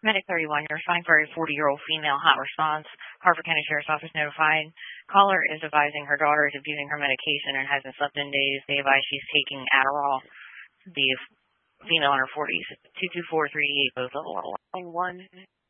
Medic 31, you're assigned for a 40-year-old female hot response. Harford County Sheriff's Office notified. Caller is advising her daughter is abusing her medication and hasn't slept in days. They advise she's taking Adderall. The female in her 40s. 22438, both level 1.